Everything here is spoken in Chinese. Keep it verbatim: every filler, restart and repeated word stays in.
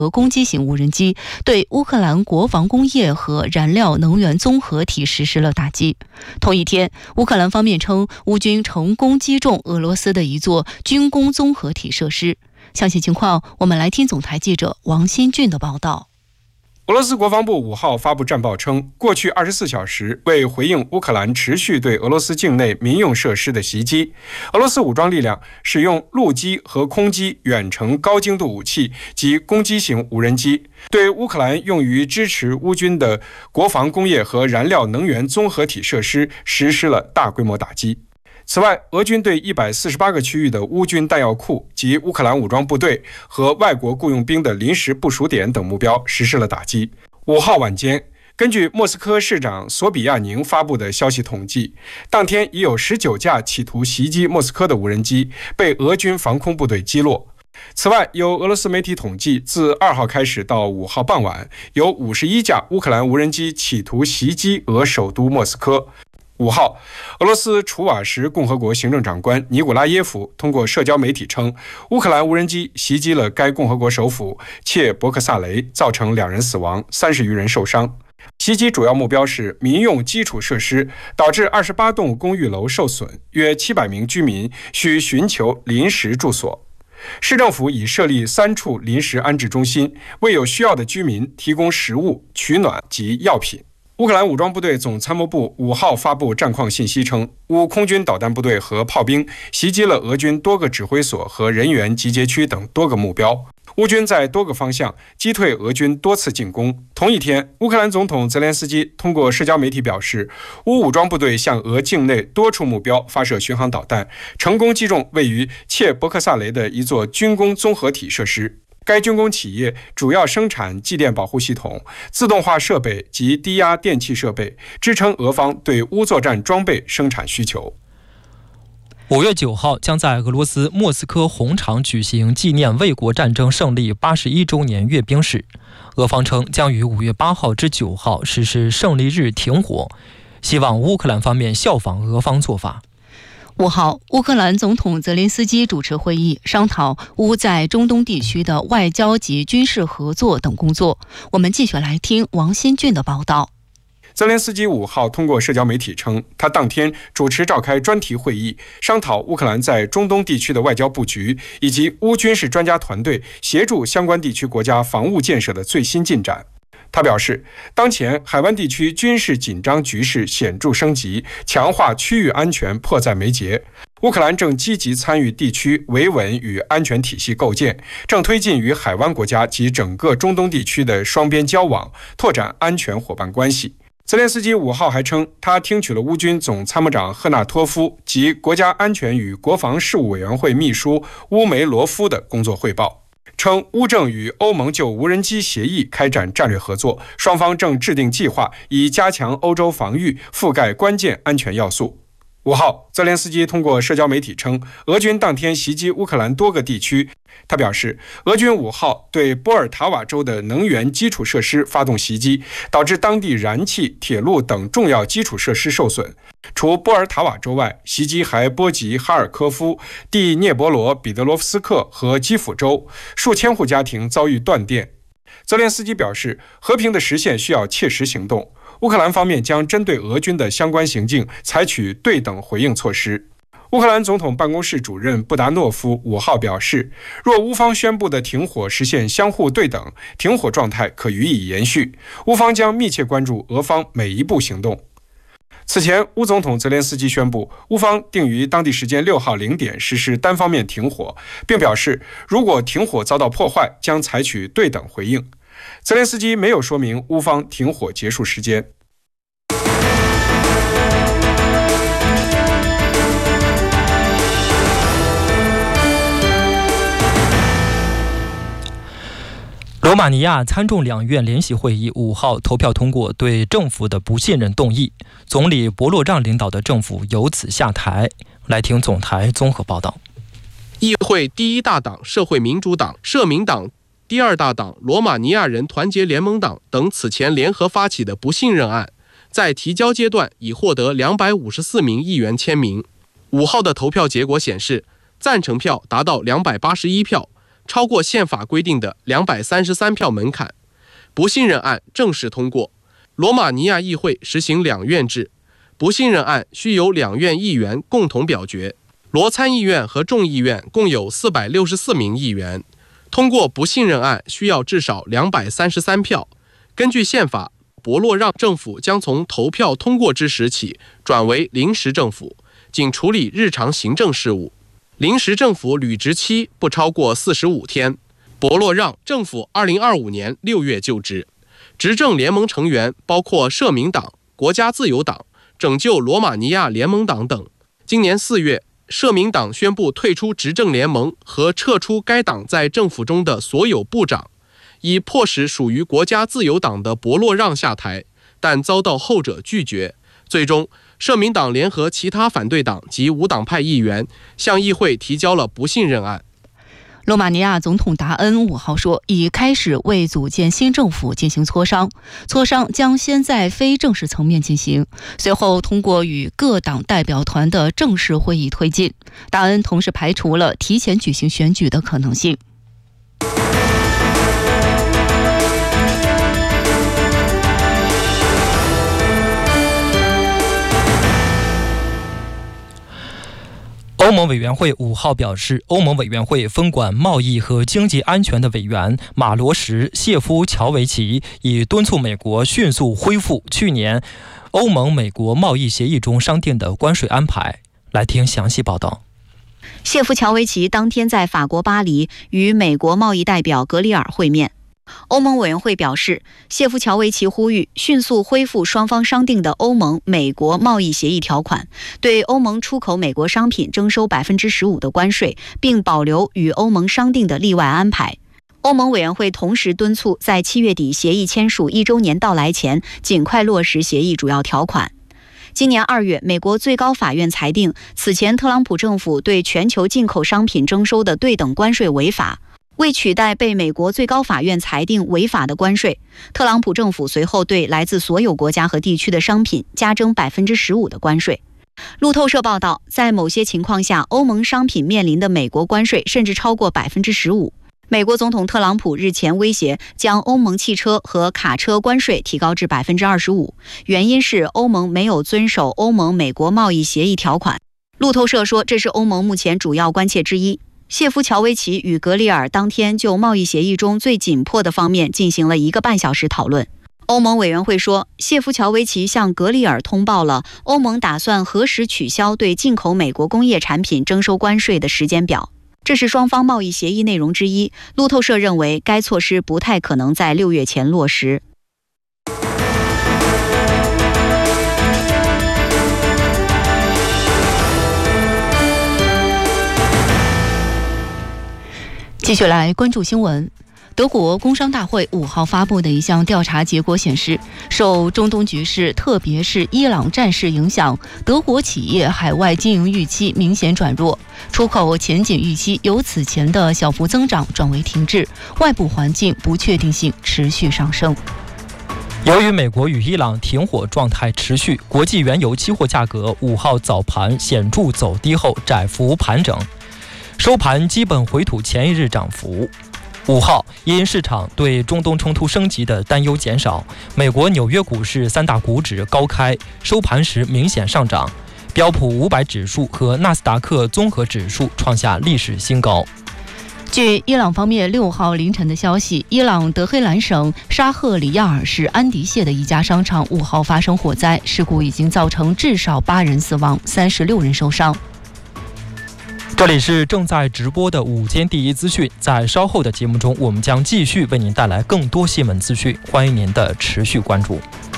和攻击型无人机对乌克兰国防工业和燃料能源综合体实施了打击。同一天，乌克兰方面称乌军成功击中俄罗斯的一座军工综合体设施。详细情况，我们来听总台记者王新俊的报道。 俄罗斯国防部五号发布战报称，过去二十四小时，为回应乌克兰持续对俄罗斯境内民用设施的袭击，俄罗斯武装力量使用陆基和空基远程高精度武器及攻击型无人机，对乌克兰用于支持乌军的国防工业和燃料能源综合体设施实施了大规模打击。此外，俄军对一百四十八个区域的乌军弹药库及乌克兰武装部队和外国雇佣兵的临时部署点等目标实施了打击。五号晚间，根据莫斯科市长索比亚宁发布的消息统计，当天已有十九架企图袭击莫斯科的无人机被俄军防空部队击落。此外，有俄罗斯媒体统计，自二号开始到五号傍晚，有五十一架乌克兰无人机企图袭击俄首都莫斯科。五号，俄罗斯楚瓦什共和国行政长官尼古拉耶夫通过社交媒体称，乌克兰无人机袭击了该共和国首府切博克萨雷，造成两人死亡，三十余人受伤。袭击主要目标是民用基础设施，导致二十八栋公寓楼受损，约七百名居民需寻求临时住所。市政府已设立三处临时安置中心，为有需要的居民提供食物、取暖及药品。乌克兰武装部队总参谋部五号发布战况信息称，乌空军导弹部队和炮兵袭击了俄军多个指挥所和人员集结区等多个目标。乌军在多个方向击退俄军多次进攻。同一天，乌克兰总统泽连斯基通过社交媒体表示，乌武装部队向俄境内多处目标发射巡航导弹，成功击中位于切博克萨雷的一座军工综合体设施。该军工企业主要生产继电保护系统、自动化设备及低压电气设备，支撑俄方对乌作战装备生产需求。 五月九号将在俄罗斯莫斯科红场举行纪念卫国战争胜利八十一周年阅兵式。俄方称将于五月八号至九号实施胜利日停火，希望乌克兰方面效仿俄方做法。 五号，乌克兰总统泽连斯基主持会议，商讨乌在中东地区的外交及军事合作等工作。我们继续来听王新俊的报道。 泽连斯基五号通过社交媒体称，他当天主持召开专题会议，商讨乌克兰在中东地区的外交布局，以及乌军事专家团队协助相关地区国家防务建设的最新进展。他表示，当前海湾地区军事紧张局势显著升级，强化区域安全迫在眉睫。乌克兰正积极参与地区维稳与安全体系构建，正推进与海湾国家及整个中东地区的双边交往，拓展安全伙伴关系。泽连斯基五号还称，他听取了乌军总参谋长赫纳托夫及国家安全与国防事务委员会秘书乌梅罗夫的工作汇报，称乌正与欧盟就无人机协议开展战略合作，双方正制定计划，以加强欧洲防御，覆盖关键安全要素。五号，泽连斯基通过社交媒体称，俄军当天袭击乌克兰多个地区。他表示，俄军五号对波尔塔瓦州的能源基础设施发动袭击，导致当地燃气、铁路等重要基础设施受损。除波尔塔瓦州外，袭击还波及哈尔科夫、第聂伯罗彼得罗夫斯克和基辅州，数千户家庭遭遇断电。泽连斯基表示，和平的实现需要切实行动。乌克兰方面将针对俄军的相关行径采取对等回应措施。乌克兰总统办公室主任布达诺夫五号表示，若乌方宣布的停火实现相互对等，停火状态可予以延续。乌方将密切关注俄方每一步行动。此前，乌总统泽连斯基宣布，乌方定于当地时间六号零点实施单方面停火，并表示，如果停火遭到破坏，将采取对等回应。泽连斯基没有说明乌方停火结束时间。 罗马尼亚参众两院联席会议五号投票通过对政府的不信任动议，总理博洛让领导的政府由此下台。来听总台综合报道。 议会第一大党社会民主党、社民党，第二大党罗马尼亚人团结联盟党等此前联合发起的不信任案，在提交阶段已获得两百五十四名议员签名。五号的投票结果显示，赞成票达到两百八十一票， 超过宪法规定的两百三十三票门槛，不信任案正式通过。罗马尼亚议会实行两院制，不信任案需由两院议员共同表决。罗参议院和众议院共有四百六十四名议员，通过不信任案需要至少两百三十三票。根据宪法，博洛让政府将从投票通过之时起转为临时政府，仅处理日常行政事务。临时政府履职期不超过四十五天。博洛让政府二零二五年六月就职，执政联盟成员包括社民党、国家自由党、拯救罗马尼亚联盟党等。今年四月，社民党宣布退出执政联盟和撤出该党在政府中的所有部长，以迫使属于国家自由党的博洛让下台，但遭到后者拒绝。最终，社民党联合其他反对党及无党派议员向议会提交了不信任案。 罗马尼亚总统达恩五号说，已开始为组建新政府进行磋商，磋商将先在非正式层面进行，随后通过与各党代表团的正式会议推进。达恩同时排除了提前举行选举的可能性。 欧盟委员会五号表示，欧盟委员会分管贸易和经济安全的委员马罗什·谢夫乔维奇已敦促美国迅速恢复去年欧盟美国贸易协议中商定的关税安排。来听详细报道。 谢夫乔维奇当天在法国巴黎与美国贸易代表格里尔会面。欧盟委员会表示，谢夫乔维奇呼吁迅速恢复双方商定的欧盟美国贸易协议条款，对欧盟出口美国商品征收 百分之十五 的关税，并保留与欧盟商定的例外安排。欧盟委员会同时敦促在七月底协议签署一周年到来前尽快落实协议主要条款。今年二月，美国最高法院裁定，此前特朗普政府对全球进口商品征收的对等关税违法。为取代被美国最高法院裁定违法的关税，特朗普政府随后对来自所有国家和地区的商品加征 百分之十五 的关税。路透社报道，在某些情况下，欧盟商品面临的美国关税甚至超过 百分之十五。美国总统特朗普日前威胁将欧盟汽车和卡车关税提高至 百分之二十五， 原因是欧盟没有遵守欧盟美国贸易协议条款。路透社说，这是欧盟目前主要关切之一。谢夫乔维奇与格里尔当天就贸易协议中最紧迫的方面进行了一个半小时讨论。欧盟委员会说，谢夫乔维奇向格里尔通报了欧盟打算何时取消对进口美国工业产品征收关税的时间表，这是双方贸易协议内容之一。路透社认为，该措施不太可能在六月前落实。 继续来关注新闻。德国工商大会五号发布的一项调查结果显示，受中东局势，特别是伊朗战事影响，德国企业海外经营预期明显转弱，出口前景预期由此前的小幅增长转为停滞，外部环境不确定性持续上升。 由于美国与伊朗停火状态持续，国际原油期货价格五号早盘显著走低后窄幅盘整，收盘基本回吐前一日涨幅。五号，因市场对中东冲突升级的担忧减少，美国纽约股市三大股指高开，收盘时明显上涨，标普五百指数和纳斯达克综合指数创下历史新高。 据伊朗方面六号凌晨的消息，伊朗德黑兰省沙赫里亚尔市安迪谢的一家商场五号发生火灾，事故已经造成至少八人死亡，三十六人受伤。 这里是正在直播的午间第一资讯，在稍后的节目中，我们将继续为您带来更多新闻资讯，欢迎您的持续关注。